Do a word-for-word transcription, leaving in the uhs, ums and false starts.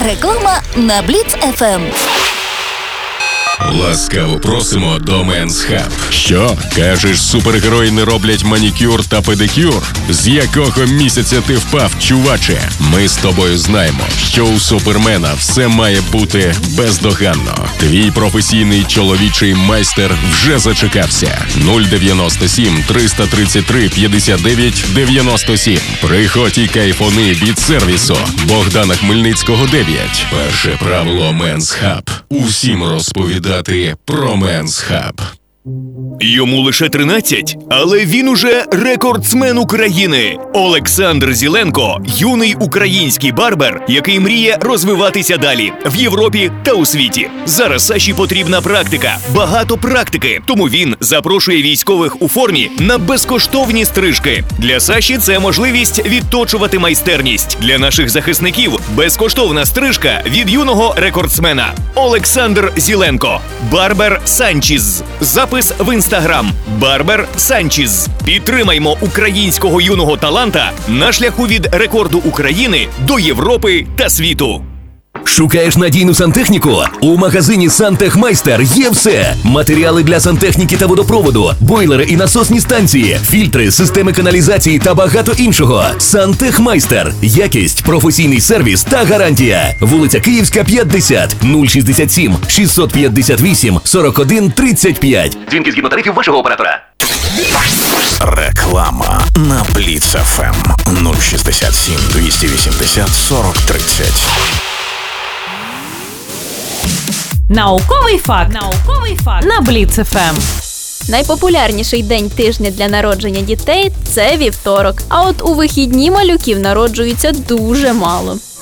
Реклама на Бліц еф ем. Ласкаво просимо до Men's Hub. Що? Кажеш, супергерої не роблять манікюр та педикюр? З якого місяця ти впав, чуваче? Ми з тобою знаємо, що у Супермена все має бути бездоганно. Твій професійний чоловічий майстер вже зачекався. нуль дев'яносто сім триста тридцять три п'ятдесят дев'ять дев'яносто сім. Приходь і кайфони від сервісу Богдана Хмельницького дев'ять. Перше правило Men's Hub. Усім розповідати про Men's Hub. Йому лише тринадцять, але він уже рекордсмен України. Олександр Зіленко – юний український барбер, який мріє розвиватися далі в Європі та у світі. Зараз Саші потрібна практика, багато практики, тому він запрошує військових у формі на безкоштовні стрижки. Для Саші це можливість відточувати майстерність. Для наших захисників – безкоштовна стрижка від юного рекордсмена. Олександр Зіленко. Барбер Санчіз. Запис в інстаграм Барбер Санчіз. Підтримаймо українського юного таланта на шляху від рекорду України до Європи та світу. Шукаєш надійну сантехніку? У магазині «Сантехмайстер» є все. Матеріали для сантехніки та водопроводу, бойлери і насосні станції, фільтри, системи каналізації та багато іншого. «Сантехмайстер». Якість, професійний сервіс та гарантія. Вулиця Київська, п'ятдесят, нуль шістдесят сім шістсот п'ятдесят вісім сорок один тридцять п'ять. Дзвінки згідно тарифів вашого оператора. Реклама на Бліц еф ем. нуль шістдесят сім двісті вісімдесят сорок тридцять. Науковий факт. Науковий факт на Бліц еф ем. Найпопулярніший день тижня для народження дітей – це вівторок. А от у вихідні малюків народжується дуже мало.